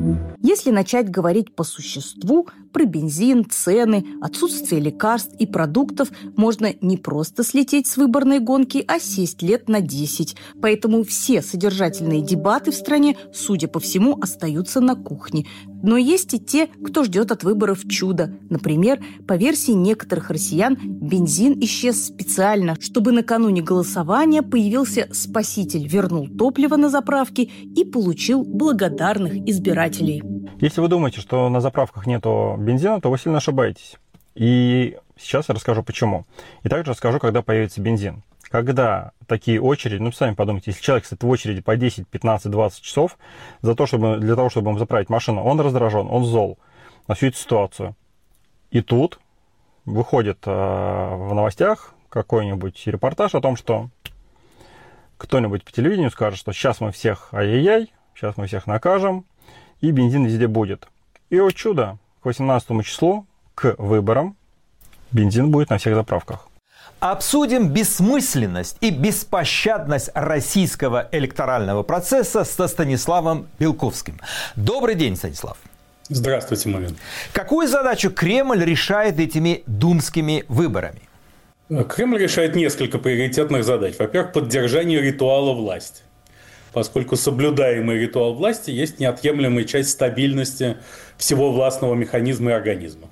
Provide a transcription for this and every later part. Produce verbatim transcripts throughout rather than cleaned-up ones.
Если начать говорить по существу, про бензин, цены, отсутствие лекарств и продуктов, можно не просто слететь с выборной гонки, а сесть лет на десять. Поэтому все содержательные дебаты в стране, судя по всему, остаются на кухне. Но есть и те, кто ждет от выборов чуда. Например, по версии некоторых россиян, бензин исчез специально, чтобы накануне голосования появился спаситель, вернул топливо на заправке и получил благодарных избирателей. Если вы думаете, что на заправках нету бензина, то вы сильно ошибаетесь. И сейчас я расскажу почему. И также расскажу, когда появится бензин. Когда такие очереди, ну, сами подумайте, если человек стоит в очереди по десять, пятнадцать, двадцать часов за то, чтобы, для того, чтобы ему заправить машину, он раздражен, он зол на всю эту ситуацию. И тут выходит э, в новостях какой-нибудь репортаж о том, что кто-нибудь по телевидению скажет, что сейчас мы всех ай-яй-яй, сейчас мы всех накажем, и бензин везде будет. И, о чудо, к восемнадцатому числу, к выборам, бензин будет на всех заправках. Обсудим бессмысленность и беспощадность российского электорального процесса со Станиславом Белковским. Добрый день, Станислав. Здравствуйте, Марин. Какую задачу Кремль решает этими думскими выборами? Кремль решает несколько приоритетных задач. Во-первых, поддержание ритуала власти. Поскольку соблюдаемый ритуал власти есть неотъемлемая часть стабильности всего властного механизма и организма.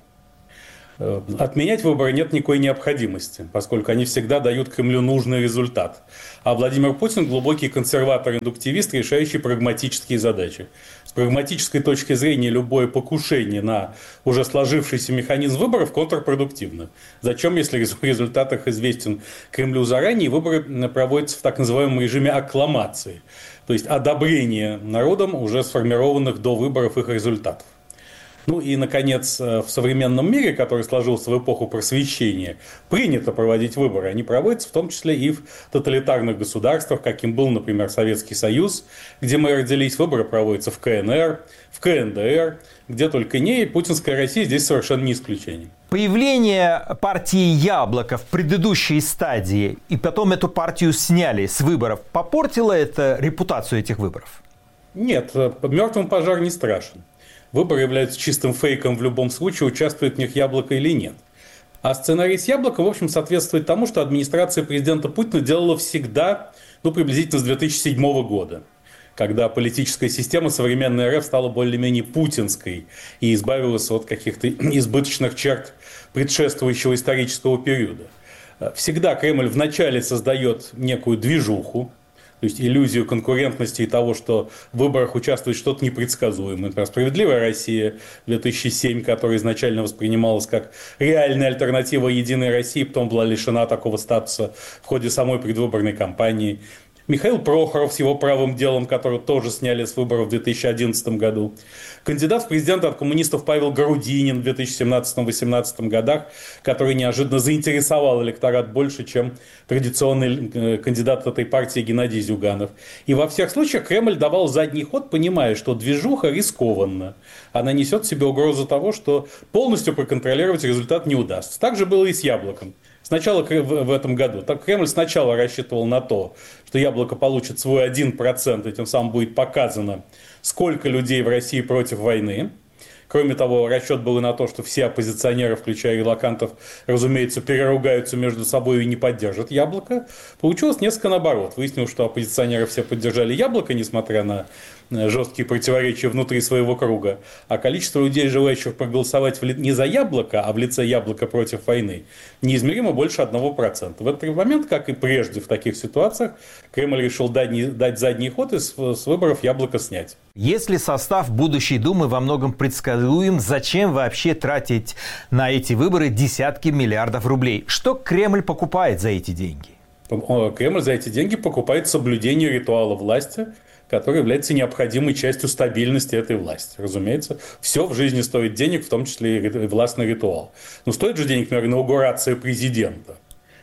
Отменять выборы нет никакой необходимости, поскольку они всегда дают Кремлю нужный результат. А Владимир Путин – глубокий консерватор-индуктивист, решающий прагматические задачи. С прагматической точки зрения любое покушение на уже сложившийся механизм выборов контрпродуктивно. Зачем, если результат их известен Кремлю заранее, выборы проводятся в так называемом режиме аккламации, то есть одобрение народом уже сформированных до выборов их результатов. Ну и, наконец, в современном мире, который сложился в эпоху просвещения, принято проводить выборы. Они проводятся в том числе и в тоталитарных государствах, каким был, например, Советский Союз, где мы родились. Выборы проводятся в ка эн эр, в ка эн дэ эр, где только не, и путинская Россия здесь совершенно не исключение. Появление партии «Яблоко» в предыдущей стадии, и потом эту партию сняли с выборов, попортило это репутацию этих выборов? Нет, мертвым пожар не страшен. Выборы являются чистым фейком в любом случае, участвует в них Яблоко или нет. А сценарий с Яблоко, в общем, соответствует тому, что администрация президента Путина делала всегда, ну, приблизительно с две тысячи седьмого года, когда политическая система современной эр эф стала более-менее путинской и избавилась от каких-то избыточных черт предшествующего исторического периода. Всегда Кремль вначале создает некую движуху, то есть иллюзию конкурентности и того, что в выборах участвует что-то непредсказуемое. Например, «Справедливая Россия» две тысячи седьмой, которая изначально воспринималась как реальная альтернатива «Единой России», потом была лишена такого статуса в ходе самой предвыборной кампании. Михаил Прохоров с его правым делом, которого тоже сняли с выборов в две тысячи одиннадцатом году. Кандидат в президенты от коммунистов Павел Грудинин в две тысячи семнадцатом-восемнадцатом годах, который неожиданно заинтересовал электорат больше, чем традиционный кандидат этой партии Геннадий Зюганов. И во всех случаях Кремль давал задний ход, понимая, что движуха рискованна. Она несет в себе угрозу того, что полностью проконтролировать результат не удастся. Так же было и с Яблоком. Сначала в этом году. Так Кремль сначала рассчитывал на то, что Яблоко получит свой один процент, и тем самым будет показано, сколько людей в России против войны. Кроме того, расчет был и на то, что все оппозиционеры, включая релокантов, разумеется, переругаются между собой и не поддержат Яблоко. Получилось несколько наоборот. Выяснилось, что оппозиционеры все поддержали Яблоко, несмотря на жесткие противоречия внутри своего круга. А количество людей, желающих проголосовать не за Яблоко, а в лице Яблоко против войны, неизмеримо больше одного процента. В этот момент, как и прежде в таких ситуациях, Кремль решил дать, дать задний ход и с, с выборов Яблоко снять. Если состав будущей Думы во многом предсказуем, зачем вообще тратить на эти выборы десятки миллиардов рублей? Что Кремль покупает за эти деньги? Кремль за эти деньги покупает соблюдение ритуала власти, который является необходимой частью стабильности этой власти. Разумеется, все в жизни стоит денег, в том числе и властный ритуал. Но стоит же денег, например, инаугурация президента.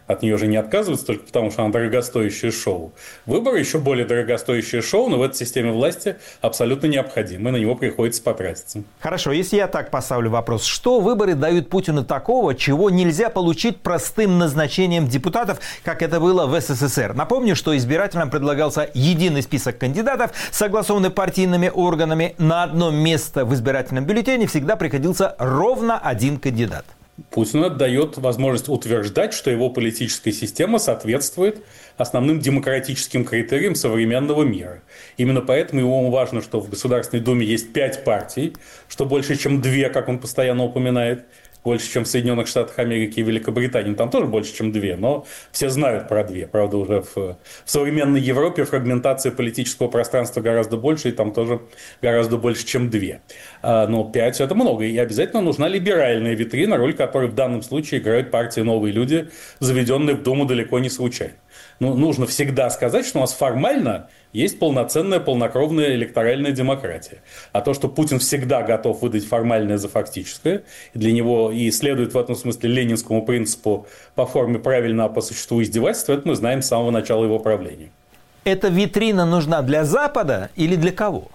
от нее же не отказываются только потому, что она дорогостоящее шоу. Выборы еще более дорогостоящее шоу, но в этой системе власти абсолютно необходимо, и на него приходится потратиться. Хорошо, если я так поставлю вопрос, что выборы дают Путину такого, чего нельзя получить простым назначением депутатов, как это было в СССР? Напомню, что избирателям предлагался единый список кандидатов, согласованный партийными органами. На одно место в избирательном бюллетене всегда приходился ровно один кандидат. Путину дает возможность утверждать, что его политическая система соответствует основным демократическим критериям современного мира. Именно поэтому ему важно, что в Государственной Думе есть пять партий, что больше, чем две, как он постоянно упоминает, больше, чем в Соединенных Штатах Америки и Великобритании. Там тоже больше, чем две, но все знают про две. Правда, уже в, в современной Европе фрагментация политического пространства гораздо больше, и там тоже гораздо больше, чем две. Но пять – это много. И обязательно нужна либеральная витрина, роль которой в данном случае играют партии «Новые люди», заведенные в Думу далеко не случайно. Но нужно всегда сказать, что у нас формально есть полноценная, полнокровная электоральная демократия. А то, что Путин всегда готов выдать формальное за фактическое, и для него и следует в этом смысле ленинскому принципу по форме правильно, а по существу издевательства, это мы знаем с самого начала его правления. Эта витрина нужна для Запада или для кого?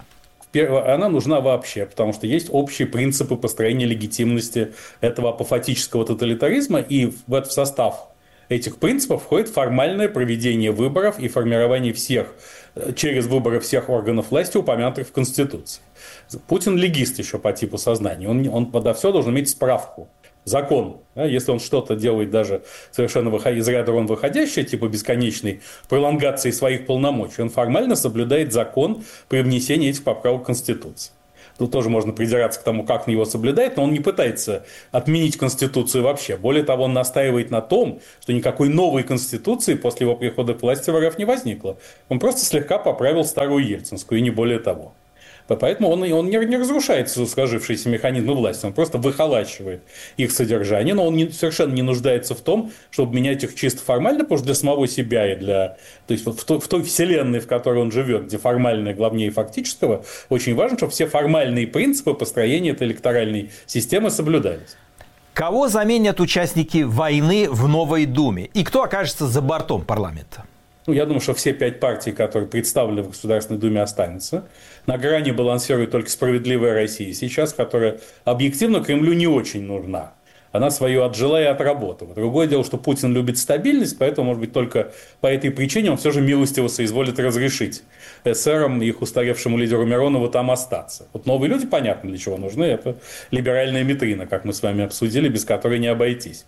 Она нужна вообще, потому что есть общие принципы построения легитимности этого апофатического тоталитаризма, и в этот состав этих принципов входит формальное проведение выборов и формирование всех, через выборы всех органов власти, упомянутых в Конституции. Путин легист еще по типу сознания. Он, он подо все должен иметь справку. Закон. Да, если он что-то делает даже совершенно из ряда вон выходящее, типа бесконечной пролонгации своих полномочий, он формально соблюдает закон при внесении этих поправок в Конституцию. Тут тоже можно придираться к тому, как он его соблюдает, но он не пытается отменить Конституцию вообще. Более того, он настаивает на том, что никакой новой Конституции после его прихода к власти в РФ не возникло. Он просто слегка поправил старую ельцинскую, и не более того. Поэтому он, он не, не разрушает сложившиеся механизмы власти, он просто выхолачивает их содержание, но он не, совершенно не нуждается в том, чтобы менять их чисто формально, потому что для самого себя и для... То есть, в той, в той вселенной, в которой он живет, где формальное главнее фактического, очень важно, чтобы все формальные принципы построения этой электоральной системы соблюдались. Кого заменят участники войны в новой Думе? И кто окажется за бортом парламента? Ну, я думаю, что все пять партий, которые представлены в Государственной Думе, останутся. На грани балансирует только «Справедливая Россия» сейчас, которая объективно Кремлю не очень нужна. Она свое отжила и отработала. Другое дело, что Путин любит стабильность, поэтому, может быть, только по этой причине он все же милостиво соизволит разрешить эсерам и их устаревшему лидеру Миронову там остаться. Вот новые люди, понятно, для чего нужны. Это либеральная витрина, как мы с вами обсудили, без которой не обойтись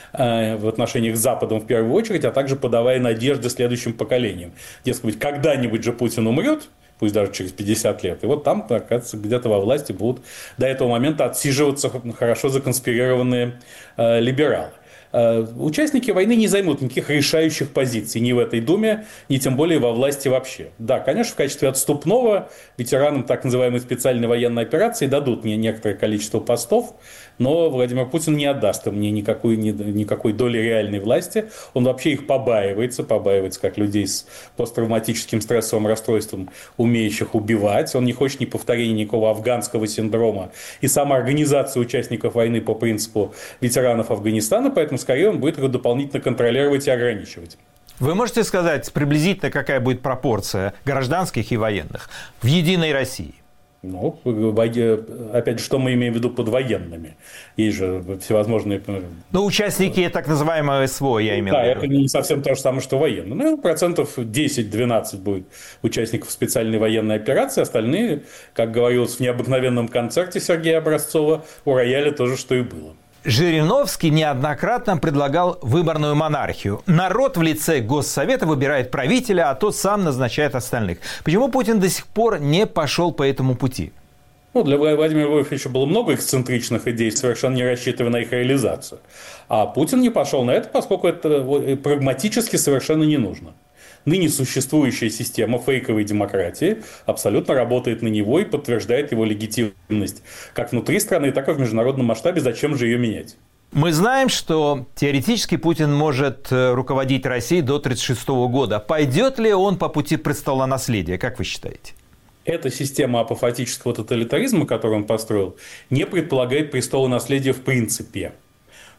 в отношениях с Западом в первую очередь, а также подавая надежды следующим поколениям. Дескать, когда-нибудь же Путин умрет, пусть даже через пятьдесят лет, и вот там, оказывается, где-то во власти будут до этого момента отсиживаться хорошо законспирированные э, либералы. Э, участники войны не займут никаких решающих позиций ни в этой Думе, ни тем более во власти вообще. Да, конечно, в качестве отступного ветеранам так называемой специальной военной операции дадут мне некоторое количество постов, но Владимир Путин не отдаст им никакой, никакой доли реальной власти. Он вообще их побаивается, побаивается как людей с посттравматическим стрессовым расстройством, умеющих убивать. Он не хочет ни повторения никакого афганского синдрома и самоорганизации участников войны по принципу ветеранов Афганистана, поэтому скорее он будет его дополнительно контролировать и ограничивать. Вы можете сказать приблизительно, какая будет пропорция гражданских и военных в «Единой России»? Ну, опять же, что мы имеем в виду под военными? Есть же всевозможные... Ну, участники так называемого СВО, я имел в виду. Да, это не совсем то же самое, что военные. Ну, процентов десять-двенадцать будет участников специальной военной операции. Остальные, как говорилось в необыкновенном концерте Сергея Образцова, у рояля тоже, что и было. Жириновский неоднократно предлагал выборную монархию. Народ в лице Госсовета выбирает правителя, а тот сам назначает остальных. Почему Путин до сих пор не пошел по этому пути? Ну, для Владимира Вольфовича было много эксцентричных идей, совершенно не рассчитывая на их реализацию. А Путин не пошел на это, поскольку это прагматически совершенно не нужно. Ныне существующая система фейковой демократии абсолютно работает на него и подтверждает его легитимность как внутри страны, так и в международном масштабе. Зачем же ее менять? Мы знаем, что теоретически Путин может руководить Россией до тридцать шестого года. Пойдет ли он по пути престолонаследия, как вы считаете? Эта система апофатического тоталитаризма, которую он построил, не предполагает престолонаследия в принципе.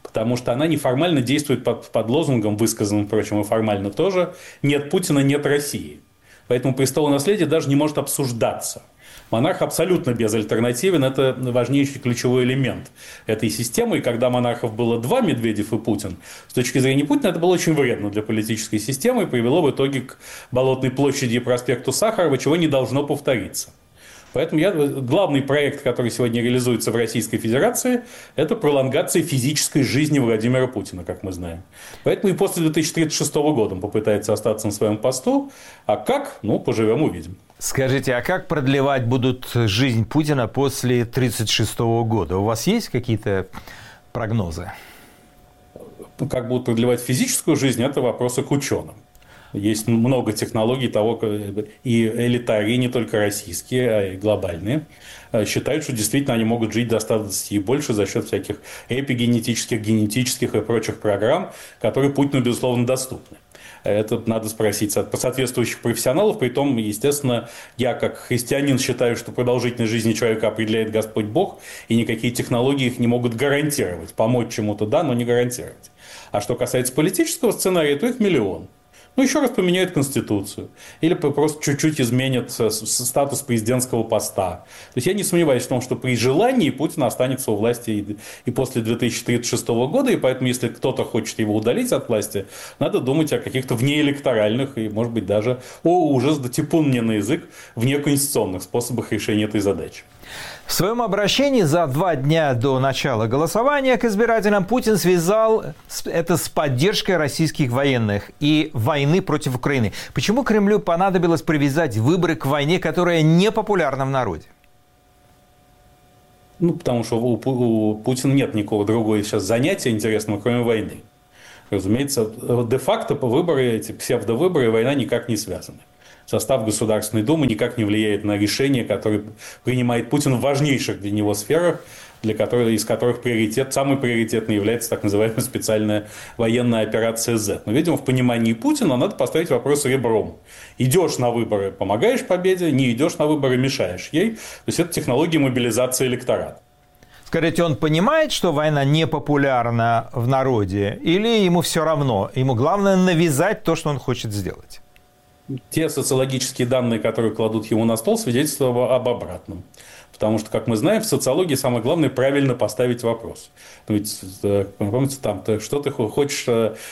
Потому что она неформально действует под, под лозунгом, высказанным, впрочем, и формально тоже, «нет Путина, нет России». Поэтому престолонаследие даже не может обсуждаться. Монарх абсолютно безальтернативен, это важнейший ключевой элемент этой системы. И когда монархов было два, Медведев и Путин, с точки зрения Путина это было очень вредно для политической системы и привело в итоге к Болотной площади и проспекту Сахарова, чего не должно повториться. Поэтому я, главный проект, который сегодня реализуется в Российской Федерации, это пролонгация физической жизни Владимира Путина, как мы знаем. Поэтому и после две тысячи тридцать шестого года он попытается остаться на своем посту. А как? Ну, поживем, увидим. Скажите, а как продлевать будут жизнь Путина после две тысячи тридцать шестого года? У вас есть какие-то прогнозы? Как будут продлевать физическую жизнь, это вопросы к ученым. Есть много технологий того, и элитарии, не только российские, а и глобальные, считают, что действительно они могут жить до ста двадцати и больше за счет всяких эпигенетических, генетических и прочих программ, которые Путину, безусловно, доступны. Это надо спросить от соответствующих профессионалов. Притом, естественно, я как христианин считаю, что продолжительность жизни человека определяет Господь Бог, и никакие технологии их не могут гарантировать. Помочь чему-то да, но не гарантировать. А что касается политического сценария, то их миллион. Ну, еще раз поменяют Конституцию. Или просто чуть-чуть изменят статус президентского поста. То есть, я не сомневаюсь в том, что при желании Путин останется у власти и после две тысячи тридцать шестого года. И поэтому, если кто-то хочет его удалить от власти, надо думать о каких-то внеэлекторальных и, может быть, даже, о, ужас, да типун мне на язык, внеконституционных способах решения этой задачи. В своем обращении за два дня до начала голосования к избирателям Путин связал это с поддержкой российских военных и войны против Украины. Почему Кремлю понадобилось привязать выборы к войне, которая не популярна в народе? Ну, потому что у, у Путина нет никакого другого сейчас занятия интересного, кроме войны. Разумеется, де-факто по выборы, эти псевдовыборы и война никак не связаны. Состав Государственной Думы никак не влияет на решения, которые принимает Путин в важнейших для него сферах, для которых, из которых приоритет, самый приоритетный является так называемая специальная военная операция Z. Но, видимо, в понимании Путина надо поставить вопрос ребром. Идешь на выборы, помогаешь победе, не идешь на выборы, мешаешь ей. То есть, это технология мобилизации электората. Скажите, он понимает, что война не популярна в народе, или ему все равно? Ему главное навязать то, что он хочет сделать? Те социологические данные, которые кладут ему на стол, свидетельствуют об обратном. Потому что, как мы знаем, в социологии самое главное правильно поставить вопрос. Ведь, помните, там, ты, что ты хочешь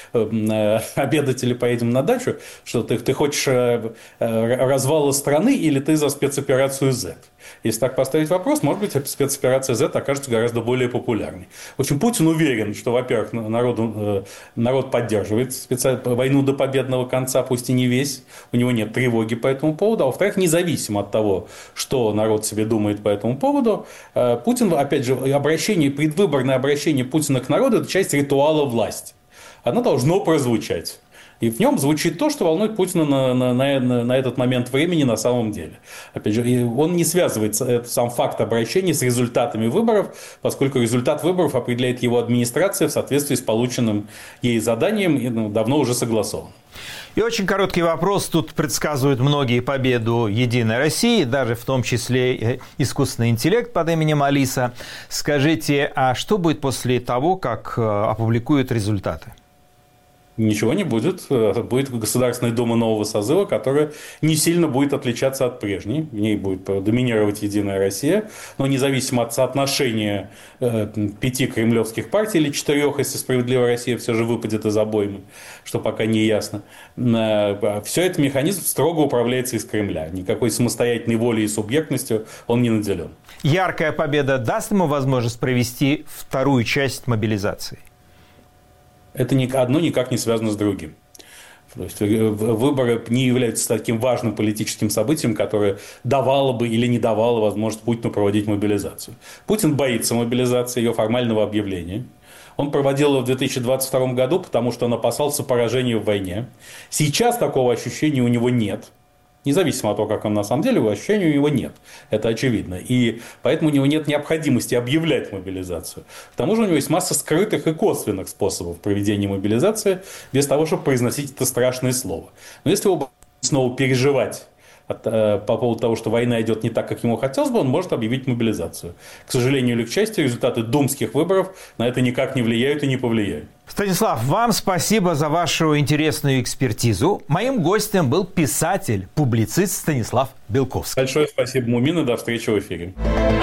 э, обедать или поедем на дачу, что ты, ты хочешь э, развала страны или ты за спецоперацию Z? Если так поставить вопрос, может быть, спецоперация Z окажется гораздо более популярной. В общем, Путин уверен, что, во-первых, народу, народ поддерживает специ... войну до победного конца, пусть и не весь, у него нет тревоги по этому поводу, а во-вторых, независимо от того, что народ себе думает по этому поводу, Путин, опять же, обращение, предвыборное обращение Путина к народу – это часть ритуала власти. Оно должно прозвучать. И в нем звучит то, что волнует Путина на, на, на, на этот момент времени на самом деле. Опять же, он не связывает этот сам факт обращения с результатами выборов, поскольку результат выборов определяет его администрация в соответствии с полученным ей заданием и ну, давно уже согласован. И очень короткий вопрос. Тут предсказывают многие победу «Единой России», даже в том числе искусственный интеллект под именем Алиса. Скажите, а что будет после того, как опубликуют результаты? Ничего не будет. Будет Государственная Дума нового созыва, которая не сильно будет отличаться от прежней. В ней будет доминировать «Единая Россия». Но независимо от соотношения пяти кремлевских партий или четырех, если «Справедливая Россия» все же выпадет из обоймы, что пока не ясно, все это механизм строго управляется из Кремля. Никакой самостоятельной волей и субъектностью он не наделен. Яркая победа даст ему возможность провести вторую часть мобилизации? Это одно никак не связано с другим. То есть выборы не являются таким важным политическим событием, которое давало бы или не давало возможность Путину проводить мобилизацию. Путин боится мобилизации, ее формального объявления. Он проводил ее в две тысячи двадцать втором году, потому что он опасался поражения в войне. Сейчас такого ощущения у него нет. Независимо от того, как он на самом деле, ощущения у него нет. Это очевидно. И поэтому у него нет необходимости объявлять мобилизацию. К тому же у него есть масса скрытых и косвенных способов проведения мобилизации, без того, чтобы произносить это страшное слово. Но если оба снова переживать от, э, по поводу того, что война идет не так, как ему хотелось бы, он может объявить мобилизацию. К сожалению или к счастью, результаты думских выборов на это никак не влияют и не повлияют. Станислав, вам спасибо за вашу интересную экспертизу. Моим гостем был писатель, публицист Станислав Белковский. Большое спасибо, Мумин, и до встречи в эфире.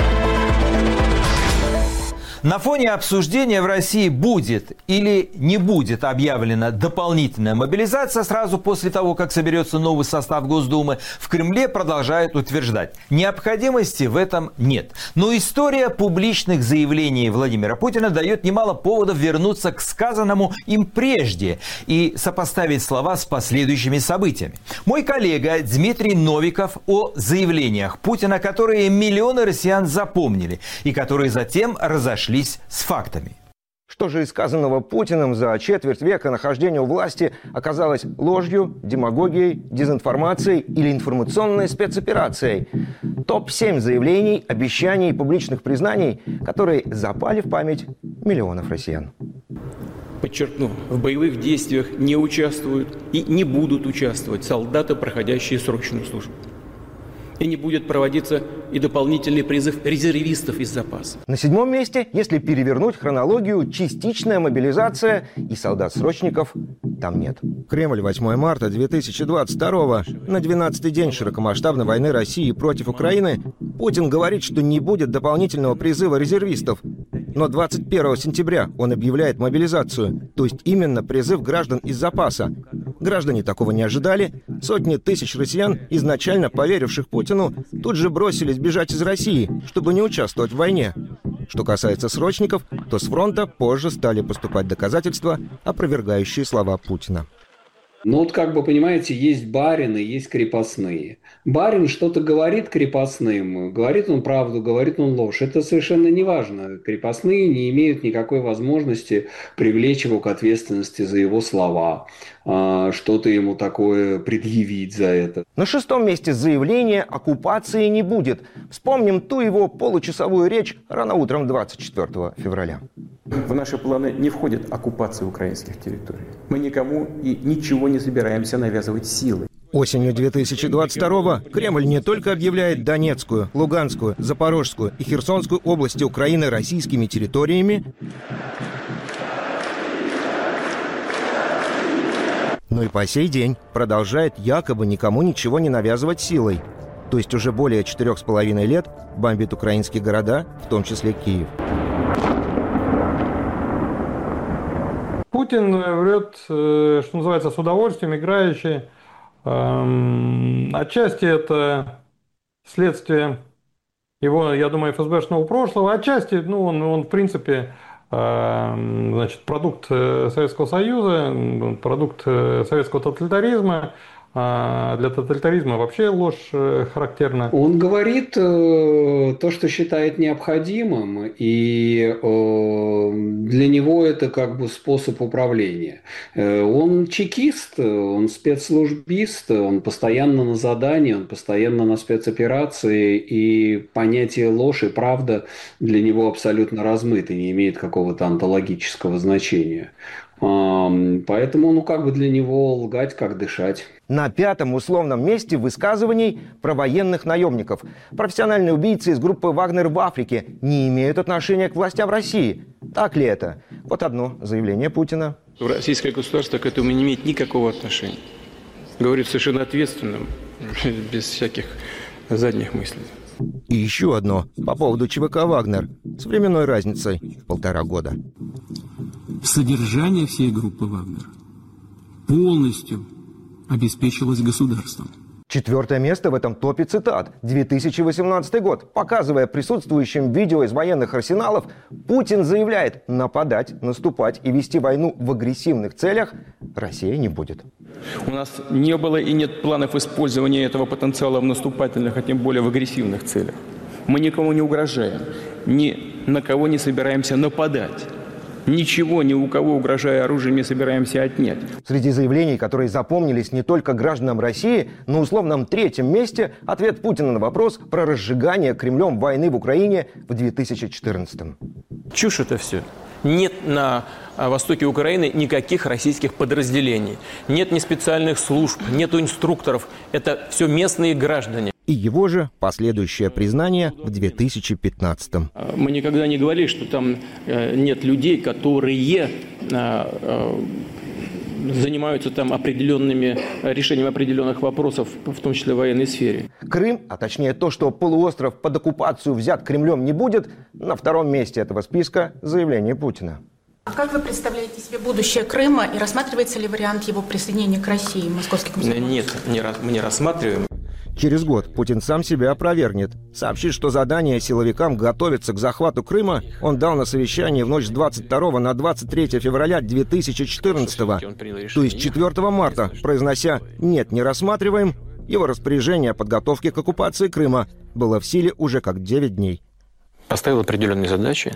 На фоне обсуждения в России будет или не будет объявлена дополнительная мобилизация сразу после того, как соберется новый состав Госдумы, в Кремле продолжают утверждать, необходимости в этом нет. Но история публичных заявлений Владимира Путина дает немало поводов вернуться к сказанному им прежде и сопоставить слова с последующими событиями. Мой коллега Дмитрий Новиков о заявлениях Путина, которые миллионы россиян запомнили и которые затем разошлись с фактами. Что же из сказанного Путиным за четверть века нахождения у власти оказалось ложью, демагогией, дезинформацией или информационной спецоперацией? топ семь заявлений, обещаний и публичных признаний, которые запали в память миллионов россиян. Подчеркну, в боевых действиях не участвуют и не будут участвовать солдаты, проходящие срочную службу. И не будет проводиться и дополнительный призыв резервистов из запаса. На седьмом месте, если перевернуть хронологию, частичная мобилизация и солдат-срочников там нет. Кремль, восьмое марта две тысячи двадцать второго. На двенадцатый день широкомасштабной войны России против Украины Путин говорит, что не будет дополнительного призыва резервистов. Но двадцать первого сентября он объявляет мобилизацию, то есть именно призыв граждан из запаса. Граждане такого не ожидали. Сотни тысяч россиян, изначально поверивших Путину, тут же бросились бежать из России, чтобы не участвовать в войне. Что касается срочников, то с фронта позже стали поступать доказательства, опровергающие слова Путина. Ну вот как бы, понимаете, есть барины, есть крепостные. Барин что-то говорит крепостным, говорит он правду, говорит он ложь. Это совершенно не важно. Крепостные не имеют никакой возможности привлечь его к ответственности за его слова, что-то ему такое предъявить за это. На шестом месте заявление оккупации не будет. Вспомним ту его получасовую речь рано утром двадцать четвёртого февраля. В наши планы не входит оккупация украинских территорий. Мы никому и ничего не собираемся навязывать силой. Осенью две тысячи двадцать второго Кремль не только объявляет Донецкую, Луганскую, Запорожскую и Херсонскую области Украины российскими территориями, но и по сей день продолжает якобы никому ничего не навязывать силой. То есть уже более четырех с половиной лет бомбит украинские города, в том числе Киев. Путин врет, что называется, с удовольствием, играючи. Отчасти это следствие его, я думаю, эф эс бэшного прошлого. Отчасти, ну, он, он в принципе, значит, продукт Советского Союза, продукт советского тоталитаризма. А для тоталитаризма вообще ложь характерна. Он говорит э, то, что считает необходимым, и э, для него это как бы способ управления. Э, он чекист, он спецслужбист, он постоянно на задании, он постоянно на спецоперации, и понятие ложь и правда для него абсолютно размыто, не имеет какого-то онтологического значения. Поэтому, ну, как бы для него лгать, как дышать. На пятом условном месте высказываний про военных наемников. Профессиональные убийцы из группы «Вагнер» в Африке не имеют отношения к властям России. Так ли это? Вот одно заявление Путина. Российское государство к этому не имеет никакого отношения. Говорит совершенно ответственным, без всяких задних мыслей. И еще одно по поводу ЧВК «Вагнер» с временной разницей в полтора года. Содержание всей группы «Вагнер» полностью обеспечилось государством. Четвертое место в этом топе цитат. две тысячи восемнадцатый год. Показывая присутствующим видео из военных арсеналов, Путин заявляет: нападать, наступать и вести войну в агрессивных целях Россия не будет. У нас не было и нет планов использования этого потенциала в наступательных, а тем более в агрессивных целях. Мы никому не угрожаем, ни на кого не собираемся нападать. Ничего, ни у кого, угрожая оружием, не собираемся отнять. Среди заявлений, которые запомнились не только гражданам России, на условном третьем месте ответ Путина на вопрос про разжигание Кремлем войны в Украине в две тысячи четырнадцатом. Чушь это все. Нет на востоке Украины никаких российских подразделений. Нет ни специальных служб, нет инструкторов. Это все местные граждане. И его же последующее признание в две тысячи пятнадцатом. Мы никогда не говорили, что там нет людей, которые занимаются там определенными решением определенных вопросов, в том числе в военной сфере. Крым, а точнее то, что полуостров под оккупацию взят Кремлем не будет, на втором месте этого списка заявление Путина. А как вы представляете себе будущее Крыма и рассматривается ли вариант его присоединения к России, московский комсомолец? Нет, не, мы не рассматриваем. Через год Путин сам себя опровергнет. Сообщит, что задание силовикам готовиться к захвату Крыма он дал на совещании в ночь с двадцать второго на двадцать третье февраля две тысячи четырнадцатого. То есть четвёртого марта, произнося «нет, не рассматриваем», его распоряжение о подготовке к оккупации Крыма было в силе уже как девять дней. Поставил определенные задачи,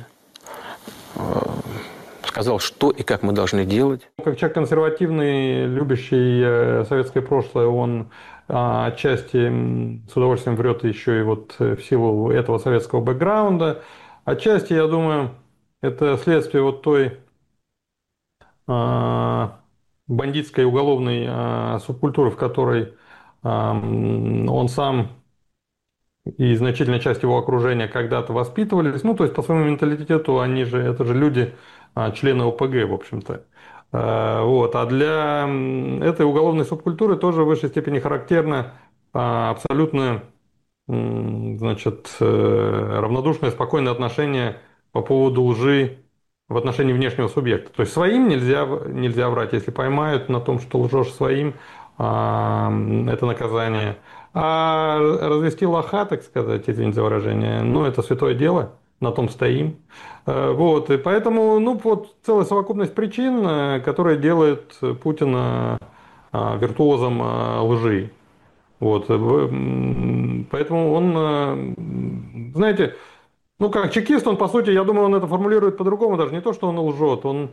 сказал, что и как мы должны делать. Как человек консервативный, любящий советское прошлое, он отчасти с удовольствием врет еще и вот в силу этого советского бэкграунда. Отчасти, я думаю, это следствие вот той а, бандитской уголовной а, субкультуры, в которой а, он сам и значительная часть его окружения когда-то воспитывались. Ну, то есть по своему менталитету они же, это же люди, а, члены о пэ гэ, в общем-то. Вот. А для этой уголовной субкультуры тоже в высшей степени характерно абсолютно, значит, равнодушное, спокойное отношение по поводу лжи в отношении внешнего субъекта. То есть своим нельзя, нельзя врать. Если поймают на том, что лжешь своим, это наказание. А развести лоха, так сказать, извините за выражение, ну, это святое дело. На том стоим. Вот. И поэтому, ну, вот целая совокупность причин, которая делает Путина виртуозом лжи. Вот. Поэтому он, знаете, ну, как чекист, он, по сути, я думаю, он это формулирует по-другому, даже не то, что он лжет, он,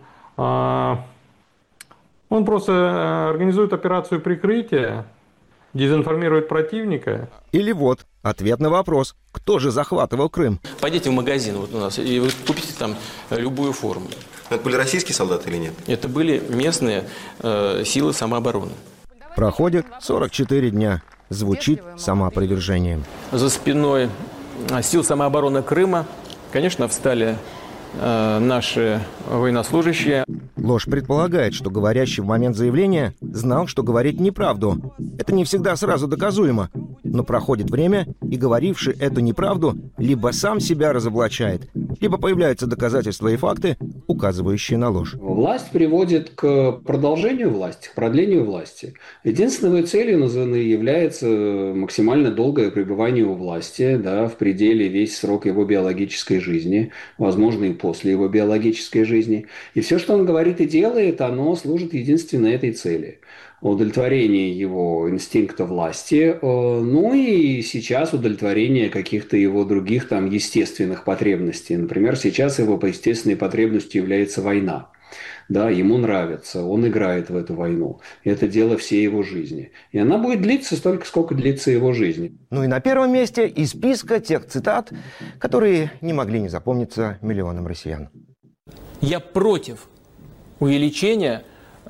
он просто организует операцию прикрытия, дезинформирует противника. Или вот ответ на вопрос, кто же захватывал Крым. Пойдите в магазин вот у нас, и вы купите там любую форму. Это были российские солдаты или нет? Это были местные э, силы самообороны. Проходит сорок четыре дня. Звучит самоопровержением. За спиной сил самообороны Крыма, конечно, встали э, наши военнослужащие. Ложь предполагает, что говорящий в момент заявления знал, что говорит неправду. Это не всегда сразу доказуемо. Но проходит время, и говоривший эту неправду либо сам себя разоблачает, либо появляются доказательства и факты, указывающие на ложь. Власть приводит к продолжению власти, к продлению власти. Единственной целью названной является максимально долгое пребывание у власти, да, в пределе весь срок его биологической жизни, возможно, и после его биологической жизни. И все, что он говорит и делает, оно служит единственно этой цели. Удовлетворение его инстинкта власти, ну и сейчас удовлетворение каких-то его других там естественных потребностей. Например, сейчас его естественной потребностью является война. Да, ему нравится, он играет в эту войну. Это дело всей его жизни. И она будет длиться столько, сколько длится его жизнь. Ну и на первом месте из списка тех цитат, которые не могли не запомниться миллионам россиян. Я против увеличения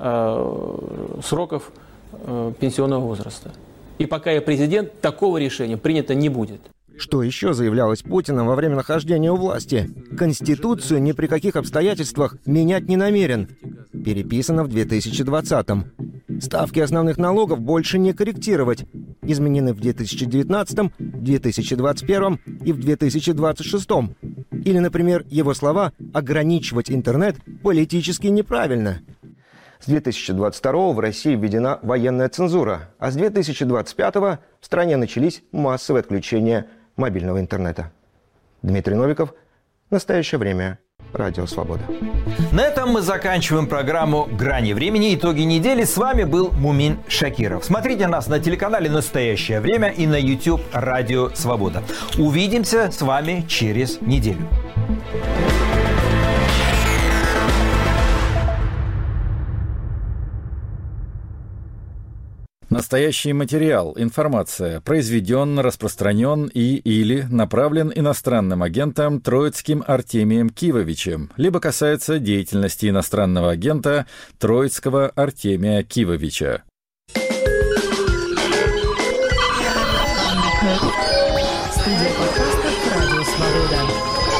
сроков пенсионного возраста. И пока я президент, такого решения принято не будет. Что еще заявлялось Путиным во время нахождения у власти? Конституцию ни при каких обстоятельствах менять не намерен. Переписано в две тысячи двадцатом. Ставки основных налогов больше не корректировать. Изменены в две тысячи девятнадцатом, две тысячи двадцать первом и в две тысячи двадцать шестом. Или, например, его слова «ограничивать интернет политически неправильно». С две тысячи двадцать второго в России введена военная цензура, а с две тысячи двадцать пятого в стране начались массовые отключения мобильного интернета. Дмитрий Новиков. Настоящее время. Радио «Свобода». На этом мы заканчиваем программу «Грани времени. Итоги недели». С вами был Мумин Шакиров. Смотрите нас на телеканале «Настоящее время» и на YouTube «Радио Свобода». Увидимся с вами через неделю. Настоящий материал, информация произведен, распространен и или направлен иностранным агентом Троицким Артемием Кивовичем, либо касается деятельности иностранного агента Троицкого Артемия Кивовича. Студия подкастов «Радио Свобода».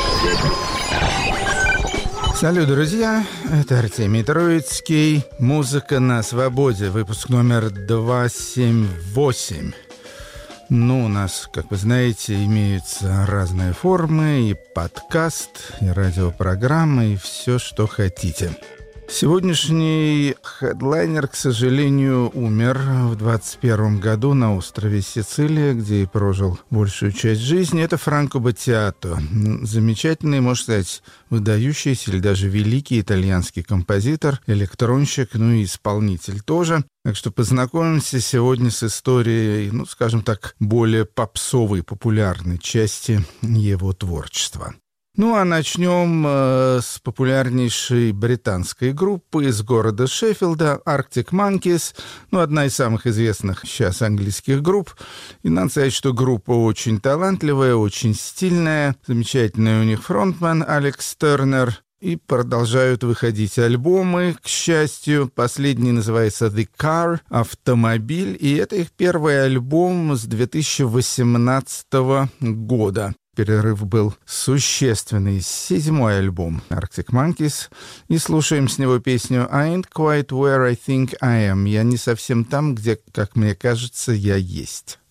Салют, друзья, это Артемий Троицкий. Музыка на свободе, выпуск номер двести семьдесят восемь. Ну, у нас, как вы знаете, имеются разные формы, и подкаст, и радиопрограммы, и все, что хотите. Сегодняшний хедлайнер, к сожалению, умер в двадцать первом году на острове Сицилия, где и прожил большую часть жизни. Это Франко Баттиато. Замечательный, можно сказать, выдающийся или даже великий итальянский композитор, электронщик, ну и исполнитель тоже. Так что познакомимся сегодня с историей, ну, скажем так, более попсовой, популярной части его творчества. Ну, а начнем э, с популярнейшей британской группы из города Шеффилда, Arctic Monkeys, ну, одна из самых известных сейчас английских групп. И надо сказать, что группа очень талантливая, очень стильная, замечательный у них фронтмен Алекс Тернер. И продолжают выходить альбомы, к счастью. Последний называется «The Car», «Автомобиль», и это их первый альбом с две тысячи восемнадцатого года. Перерыв был существенный. Седьмой альбом Arctic Monkeys. И слушаем с него песню «I ain't quite where I think I am». Я не совсем там, где, как мне кажется, я есть.